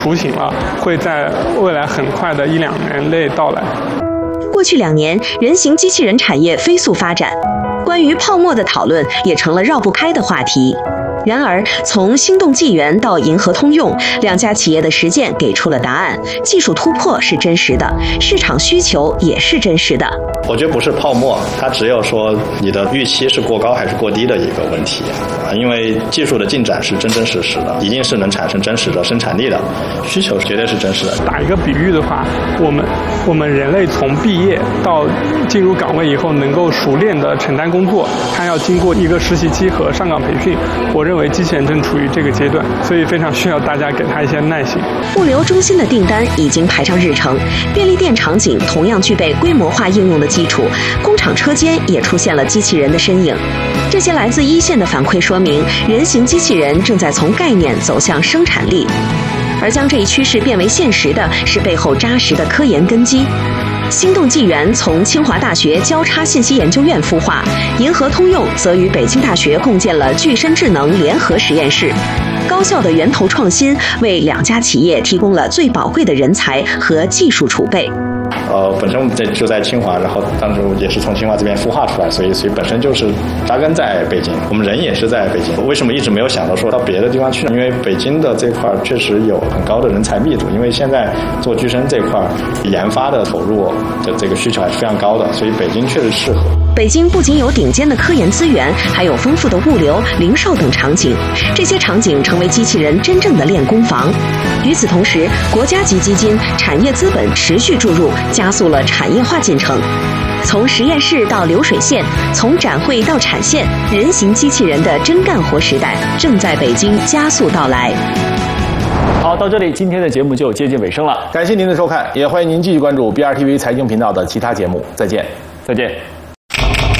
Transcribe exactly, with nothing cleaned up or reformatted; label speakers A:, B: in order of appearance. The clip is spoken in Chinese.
A: 雏形了，会在未来很快的一两年内到来。
B: 过去两年，人形机器人产业飞速发展，关于泡沫的讨论也成了绕不开的话题。然而，从心动纪元到银河通用，两家企业的实践给出了答案：技术突破是真实的，市场需求也是真实的。
C: 我觉得不是泡沫，它只有说你的预期是过高还是过低的一个问题啊。因为技术的进展是真真实实的，一定是能产生真实的生产力的，需求绝对是真实的。
A: 打一个比喻的话，我们我们人类从毕业到进入岗位以后，能够熟练的承担工作，它要经过一个实习期和上岗培训。我认为机器人正处于这个阶段，所以非常需要大家给它一些耐心。
B: 物流中心的订单已经排上日程，便利店场景同样具备规模化应用的基础，工厂车间也出现了机器人的身影。这些来自一线的反馈说明，人形机器人正在从概念走向生产力，而将这一趋势变为现实的是背后扎实的科研根基。心动纪元从清华大学交叉信息研究院孵化，银河通用则与北京大学共建了具身智能联合实验室。高效的源头创新为两家企业提供了最宝贵的人才和技术储备。
C: 呃，本身我们在就在清华，然后当时也是从清华这边孵化出来，所以所以本身就是扎根在北京，我们人也是在北京。为什么一直没有想到说到别的地方去呢？因为北京的这块确实有很高的人才密度，因为现在做具身这块研发的投入的这个需求还是非常高的，所以北京确实适合。
B: 北京不仅有顶尖的科研资源，还有丰富的物流、零售等场景，这些场景成为机器人真正的练功房。与此同时，国家级基金、产业资本持续注入，加速了产业化进程。从实验室到流水线，从展会到产线，人形机器人的真干活时代正在北京加速到来。
D: 好，到这里今天的节目就接近尾声了，
E: 感谢您的收看，也欢迎您继续关注 B R T V 财经频道的其他节目。再见，
D: 再见。